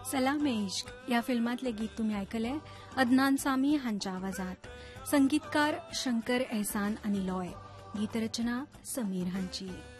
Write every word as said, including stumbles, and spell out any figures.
सलाम ए इश्क या फिल्मातले गीत तुम्ही ऐकले अदनान सामी हांच्या आवाजात. संगीतकार शंकर एहसान आणि लॉय, गीतरचना समीर हांची.